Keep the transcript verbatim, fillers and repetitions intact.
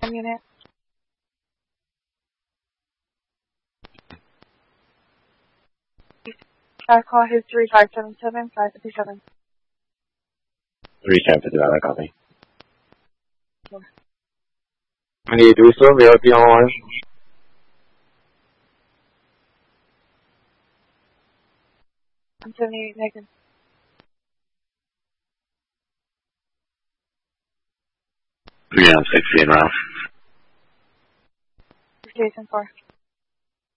Unit. Uh, call history five seven seven, five five seven. three seven seven, copy. I need to do so, V L P online. one seventy-eight negative. three nine six, Ralph. Jason four.